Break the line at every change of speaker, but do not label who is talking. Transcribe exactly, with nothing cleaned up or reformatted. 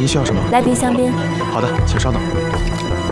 您需要什么？
来瓶香槟。
好的，请稍等。